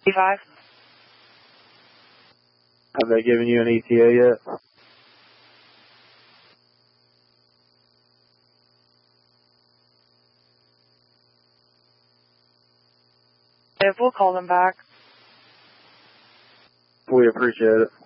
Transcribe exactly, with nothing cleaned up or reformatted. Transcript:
E five. Have they given you an E T A yet? If we'll call them back. We appreciate it.